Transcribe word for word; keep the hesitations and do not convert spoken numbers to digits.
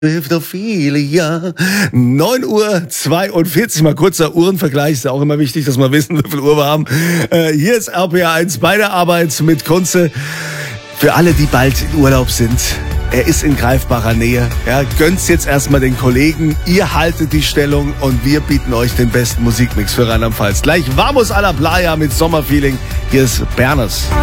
Hilft doch viele, ja. neun Uhr zweiundvierzig, mal kurzer Uhrenvergleich, ist ja auch immer wichtig, dass wir wissen, wie viel Uhr wir haben. Äh, hier ist R P R eins bei der Arbeit mit Kunze. Für alle, die bald in Urlaub sind, er ist in greifbarer Nähe. Ja, gönnt's jetzt erstmal den Kollegen, ihr haltet die Stellung und wir bieten euch den besten Musikmix für Rheinland-Pfalz. Gleich Vamos a la Playa mit Sommerfeeling. Hier ist Berners.